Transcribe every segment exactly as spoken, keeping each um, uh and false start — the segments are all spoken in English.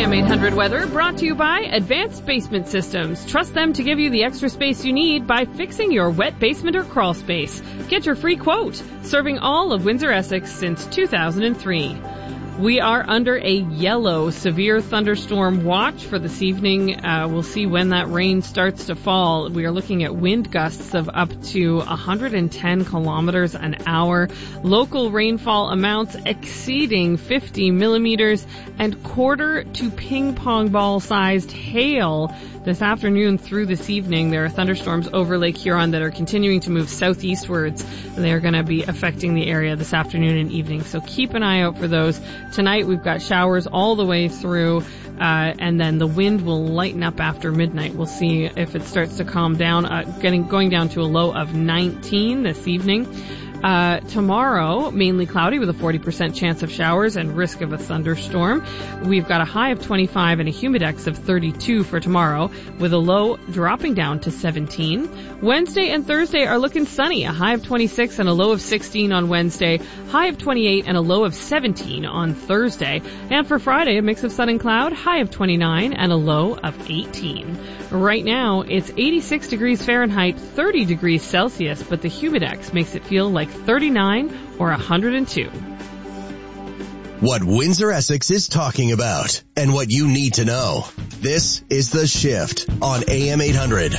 M eight hundred weather brought to you by Advanced Basement Systems. Trust them to give you the extra space you need by fixing your wet basement or crawl space. Get your free quote. Serving all of Windsor-Essex since two thousand three. We are under a yellow severe thunderstorm watch for this evening. Uh, we'll see when that rain starts to fall. We are looking at wind gusts of up to one hundred ten kilometers an hour. Local rainfall amounts exceeding fifty millimeters and quarter to ping pong ball sized hail this afternoon through this evening. There are thunderstorms over Lake Huron that are continuing to move southeastwards. They are going to be affecting the area this afternoon and evening, so keep an eye out for those. Tonight we've got showers all the way through, uh, and then the wind will lighten up after midnight. We'll see if it starts to calm down, uh, getting going down to a low of nineteen this evening. Uh, tomorrow, mainly cloudy with a forty percent chance of showers and risk of a thunderstorm. We've got a high of twenty-five and a humidex of thirty-two for tomorrow, with a low dropping down to seventeen. Wednesday and Thursday are looking sunny, a high of twenty-six and a low of sixteen on Wednesday, high of twenty-eight and a low of seventeen on Thursday. And for Friday, a mix of sun and cloud, high of twenty-nine and a low of eighteen. Right now, it's eighty-six degrees Fahrenheit, thirty degrees Celsius, but the humidex makes it feel like thirty-nine or one hundred two. What Windsor-Essex is talking about and what you need to know. This is The Shift on A M eight hundred.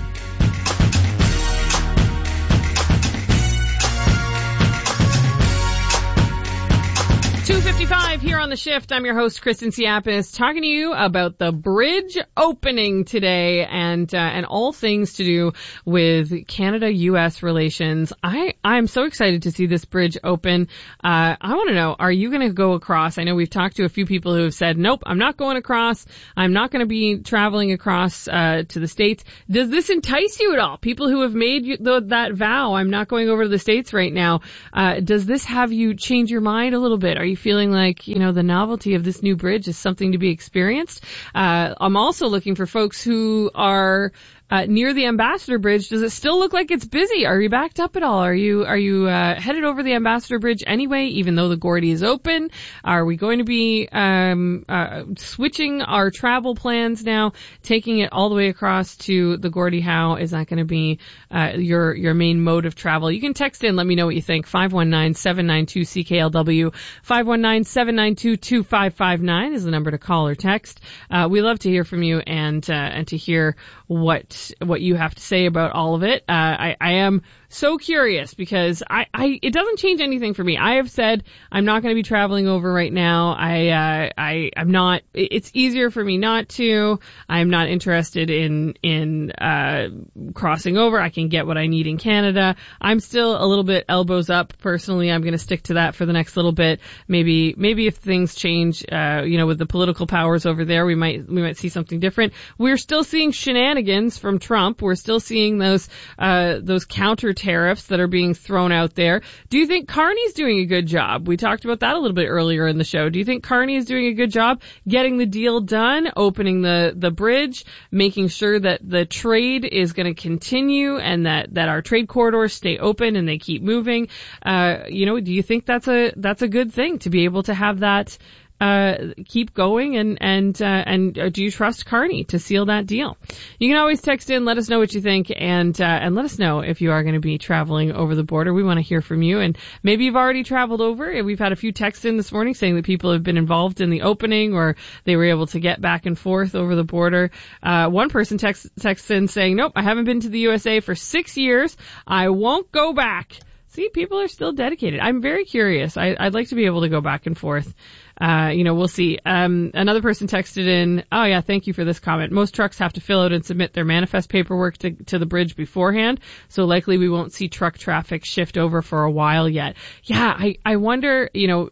two fifty-five here on The Shift. I'm your host, Kristen Siapis, talking to you about the bridge opening today and uh, and all things to do with Canada-U S relations. I, I'm so excited to see this bridge open. Uh, I want to know, are you going to go across? I know we've talked to a few people who have said, nope, I'm not going across. I'm not going to be traveling across uh, to the States. Does this entice you at all? People who have made you, the, that vow, I'm not going over to the States right now. Uh, does this have you change your mind a little bit? Are you feeling like, you know, the novelty of this new bridge is something to be experienced? Uh, I'm also looking for folks who are Uh, near the Ambassador Bridge. Does it still look like it's busy? Are you backed up at all? Are you, are you, uh, headed over the Ambassador Bridge anyway, even though the Gordy is open? Are we going to be, um, uh, switching our travel plans now, taking it all the way across to the Gordie Howe? Is that going to be, uh, your, your main mode of travel? You can text in, let me know what you think. five one nine, seven nine two, C K L W. five one nine, seven nine two, two five five nine is the number to call or text. Uh, we love to hear from you and, uh, and to hear what what you have to say about all of it. Uh, I, I am so curious because I, I, it doesn't change anything for me. I have said I'm not going to be traveling over right now. I, uh, I, I'm not, it's easier for me not to. I'm not interested in, in, uh, crossing over. I can get what I need in Canada. I'm still a little bit elbows up personally. I'm going to stick to that for the next little bit. Maybe, maybe if things change, uh, you know, with the political powers over there, we might, we might see something different. We're still seeing shenanigans from Trump. We're still seeing those, uh, those counter tariffs that are being thrown out there. Do you think Carney's doing a good job? We talked about that a little bit earlier in the show. Do you think Carney is doing a good job getting the deal done, opening the, the bridge, making sure that the trade is going to continue and that, that our trade corridors stay open and they keep moving? Uh, you know, do you think that's a, that's a good thing to be able to have that Uh, keep going and, and, uh, and uh, do you trust Carney to seal that deal? You can always text in, let us know what you think, and, uh, and let us know if you are going to be traveling over the border. We want to hear from you, and maybe you've already traveled over. We've had a few texts in this morning saying that people have been involved in the opening or they were able to get back and forth over the border. Uh, one person text, texts in saying, nope, I haven't been to the U S A for six years. I won't go back. See, people are still dedicated. I'm very curious. I, I'd like to be able to go back and forth. Uh, you know, we'll see. Um, another person texted in, oh yeah, thank you for this comment. Most trucks have to fill out and submit their manifest paperwork to, to the bridge beforehand, so likely we won't see truck traffic shift over for a while yet. Yeah, I, I wonder, you know,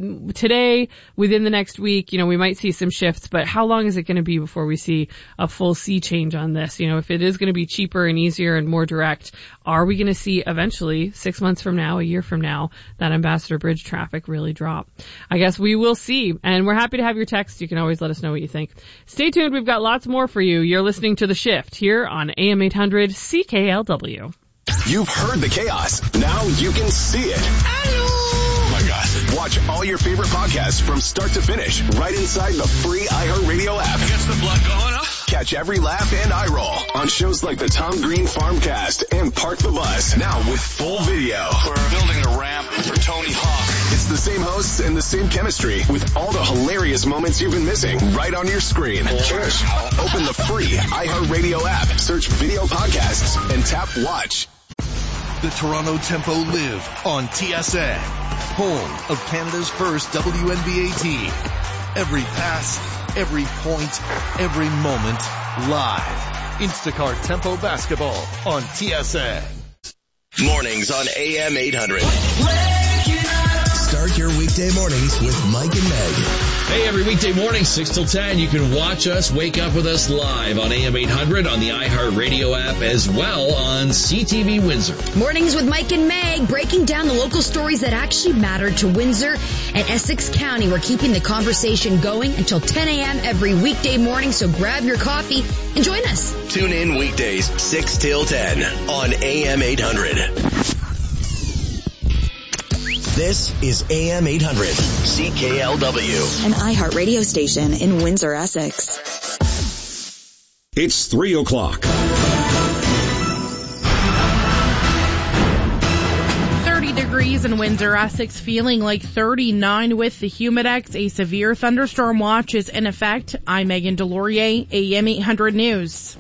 today, within the next week, you know, we might see some shifts, but how long is it going to be before we see a full sea change on this? You know, if it is going to be cheaper and easier and more direct, are we going to see eventually, six months from now, a year from now, that Ambassador Bridge traffic really drop? I guess we will see, and we're happy to have your text. You can always let us know what you think. Stay tuned. We've got lots more for you. You're listening to The Shift here on A M eight hundred C K L W. You've heard the chaos. Now you can see it. Hello! Oh my God. Watch all your favorite podcasts from start to finish right inside the free iHeartRadio app. Gets the blood going, huh? Catch every laugh and eye roll on shows like the Tom Green Farmcast and Park the Bus. Now with full video. We're building a ramp for Tony Hawk. It's the same hosts and the same chemistry with all the hilarious moments you've been missing right on your screen. Just open the free iHeartRadio app, search video podcasts, and tap watch. The Toronto Tempo live on T S N, home of Canada's first W N B A team. Every pass, every point, every moment, live. Instacart Tempo Basketball on T S N. Mornings on A M eight hundred. Start your weekday mornings with Mike and Meg. Hey, every weekday morning, six till ten, you can watch us, wake up with us live on A M eight hundred, on the iHeartRadio app, as well on C T V Windsor. Mornings with Mike and Meg, breaking down the local stories that actually matter to Windsor and Essex County. We're keeping the conversation going until ten a.m. every weekday morning, so grab your coffee and join us. Tune in weekdays, six till ten on A M eight hundred. This is A M eight hundred, C K L W. An iHeartRadio station in Windsor, Essex. It's three o'clock. thirty degrees in Windsor, Essex, feeling like thirty-nine with the Humidex. A severe thunderstorm watch is in effect. I'm Megan Delorier, A M eight hundred News.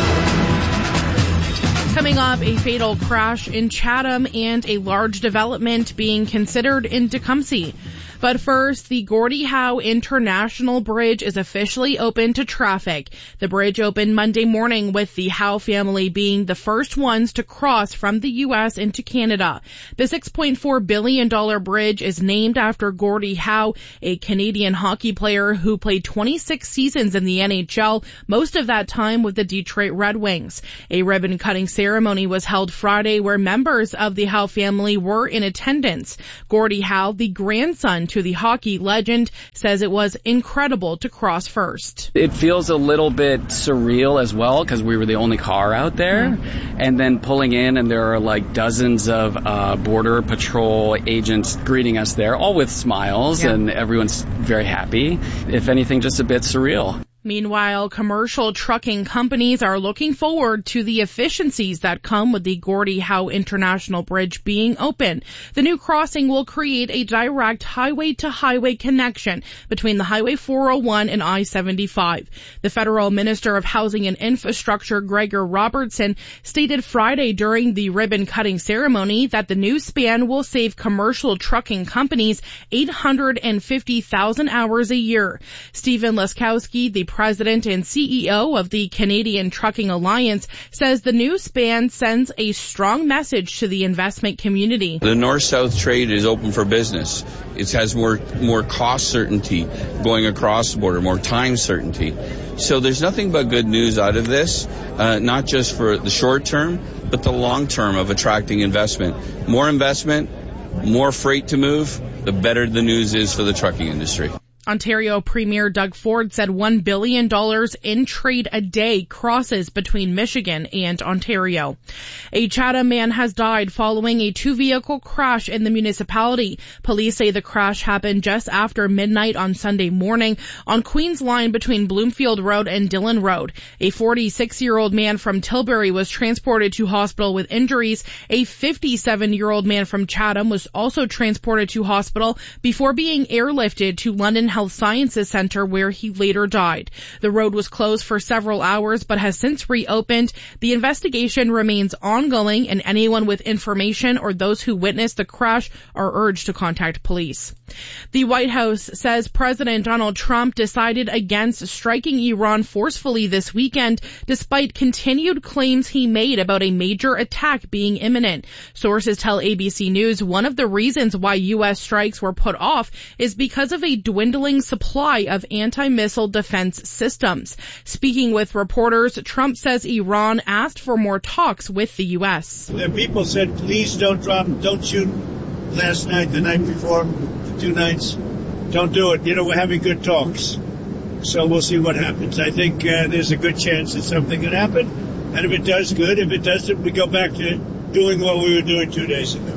Coming up, a fatal crash in Chatham and a large development being considered in Tecumseh. But first, the Gordie Howe International Bridge is officially open to traffic. The bridge opened Monday morning with the Howe family being the first ones to cross from the U S into Canada. The six point four billion dollars bridge is named after Gordie Howe, a Canadian hockey player who played twenty-six seasons in the N H L, most of that time with the Detroit Red Wings. A ribbon-cutting ceremony was held Friday where members of the Howe family were in attendance. Gordie Howe, the grandson to the hockey legend, says it was incredible to cross first. It feels a little bit surreal as well because we were the only car out there. Mm-hmm. And then pulling in and there are like dozens of uh, Border Patrol agents greeting us there, all with smiles, yeah. And everyone's very happy. If anything, just a bit surreal. Meanwhile, commercial trucking companies are looking forward to the efficiencies that come with the Gordie Howe International Bridge being open. The new crossing will create a direct highway-to-highway connection between the Highway four oh one and I seventy-five. The Federal Minister of Housing and Infrastructure, Gregor Robertson, stated Friday during the ribbon-cutting ceremony that the new span will save commercial trucking companies eight hundred fifty thousand hours a year. Stephen Laskowski, the president and C E O of the Canadian Trucking Alliance, says the new span sends a strong message to the investment community. The north-south trade is open for business. It has more more cost certainty going across the border, more time certainty. So there's nothing but good news out of this, uh, not just for the short term, but the long term of attracting investment. More investment, more freight to move, the better the news is for the trucking industry. Ontario Premier Doug Ford said one billion dollars in trade a day crosses between Michigan and Ontario. A Chatham man has died following a two-vehicle crash in the municipality. Police say the crash happened just after midnight on Sunday morning on Queen's Line between Bloomfield Road and Dillon Road. A forty-six-year-old man from Tilbury was transported to hospital with injuries. A fifty-seven-year-old man from Chatham was also transported to hospital before being airlifted to London Health Sciences Center, where he later died. The road was closed for several hours but has since reopened. The investigation remains ongoing, and anyone with information or those who witnessed the crash are urged to contact police. The White House says President Donald Trump decided against striking Iran forcefully this weekend, despite continued claims he made about a major attack being imminent. Sources tell A B C News one of the reasons why U S strikes were put off is because of a dwindling supply of anti-missile defense systems. Speaking with reporters, Trump says Iran asked for more talks with the U S. The people said, please don't drop, don't shoot last night, the night before, the two nights. Don't do it. You know, we're having good talks. So we'll see what happens. I think uh, there's a good chance that something could happen. And if it does, good. If it doesn't, we go back to doing what we were doing two days ago.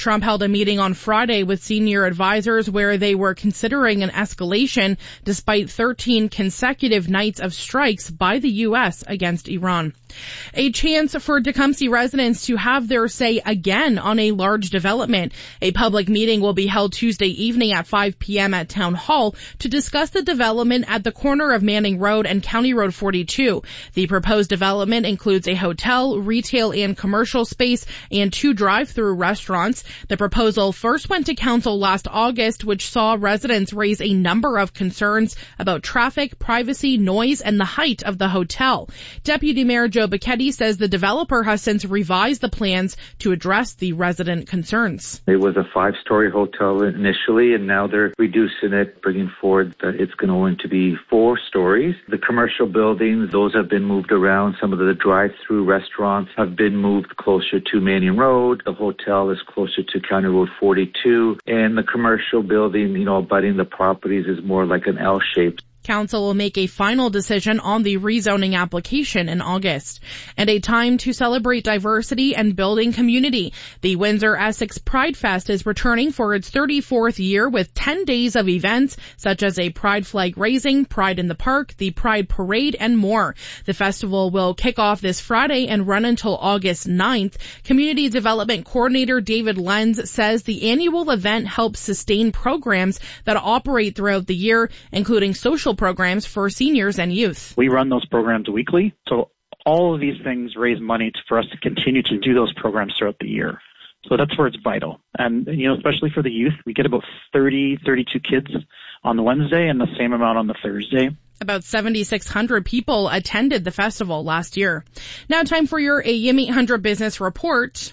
Trump held a meeting on Friday with senior advisors where they were considering an escalation despite thirteen consecutive nights of strikes by the U S against Iran. A chance for Tecumseh residents to have their say again on a large development. A public meeting will be held Tuesday evening at five p.m. at Town Hall to discuss the development at the corner of Manning Road and County Road forty-two. The proposed development includes a hotel, retail, and commercial space and two drive-through restaurants. The proposal first went to council last August, which saw residents raise a number of concerns about traffic, privacy, noise, and the height of the hotel. Deputy Mayor Joe Bacchetti says the developer has since revised the plans to address the resident concerns. It was a five-story hotel initially, and now they're reducing it, bringing forward that it's going to be four stories. The commercial buildings, those have been moved around. Some of the drive-through restaurants have been moved closer to Manning Road. The hotel is closer to County Road forty-two, and the commercial building, you know, abutting the properties is more like an L shape. Council will make a final decision on the rezoning application in August. And a time to celebrate diversity and building community. The Windsor Essex Pride Fest is returning for its thirty-fourth year with ten days of events such as a Pride flag raising, Pride in the Park, the Pride Parade, and more. The festival will kick off this Friday and run until August ninth. Community Development Coordinator David Lenz says the annual event helps sustain programs that operate throughout the year, including social programs for seniors and youth. We run those programs weekly, so all of these things raise money to, for us to continue to do those programs throughout the year. So that's where it's vital. And, you know, especially for the youth, we get about thirty, thirty-two kids on the Wednesday and the same amount on the Thursday. About seventy-six hundred people attended the festival last year. Now time for your A M eight hundred Business Report.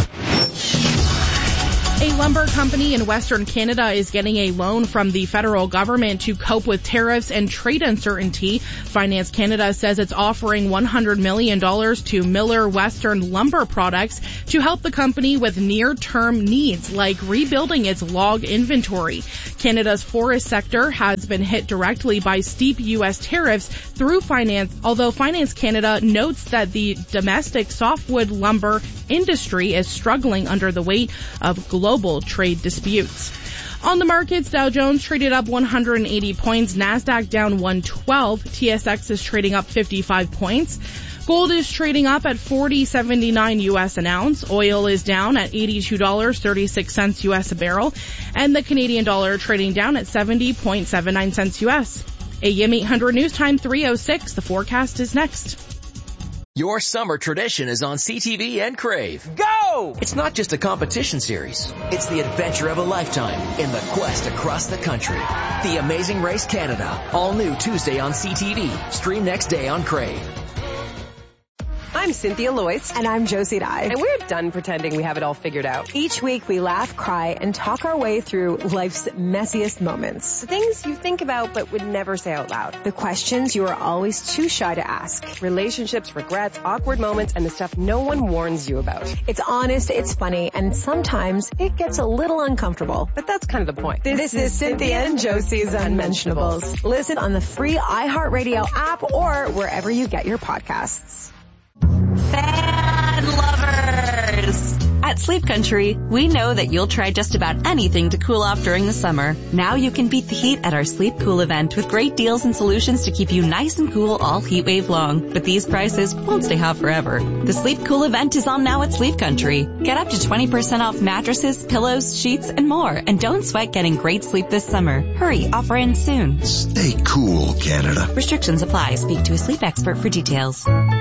A lumber company in Western Canada is getting a loan from the federal government to cope with tariffs and trade uncertainty. Finance Canada says it's offering one hundred million dollars to Miller Western Lumber Products to help the company with near-term needs like rebuilding its log inventory. Canada's forest sector has been hit directly by steep U S tariffs through finance, although Finance Canada notes that the domestic softwood lumber industry is struggling under the weight of global trade disputes. On the markets, Dow Jones traded up one hundred eighty points, NASDAQ down one twelve, T S X is trading up fifty-five points. Gold is trading up at forty seventy-nine U S an ounce. Oil is down at eighty-two dollars and thirty-six cents U S a barrel. And the Canadian dollar trading down at seventy point seven nine cents U S. A M eight hundred News Time three oh six. The forecast is next. Your summer tradition is on C T V and Crave. Go! It's not just a competition series. It's the adventure of a lifetime in the quest across the country. The Amazing Race Canada. All new Tuesday on C T V. Stream next day on Crave. I'm Cynthia Loyce. And I'm Josie Dye. And we're done pretending we have it all figured out. Each week we laugh, cry, and talk our way through life's messiest moments. The things you think about but would never say out loud. The questions you are always too shy to ask. Relationships, regrets, awkward moments, and the stuff no one warns you about. It's honest, it's funny, and sometimes it gets a little uncomfortable. But that's kind of the point. This, this is Cynthia and Josie's Unmentionables. Listen on the free iHeartRadio app or wherever you get your podcasts. Fan lovers! At Sleep Country, we know that you'll try just about anything to cool off during the summer. Now you can beat the heat at our Sleep Cool event with great deals and solutions to keep you nice and cool all heat wave long. But these prices won't stay hot forever. The Sleep Cool event is on now at Sleep Country. Get up to twenty percent off mattresses, pillows, sheets, and more. And don't sweat getting great sleep this summer. Hurry, offer ends soon. Stay cool, Canada. Restrictions apply. Speak to a sleep expert for details.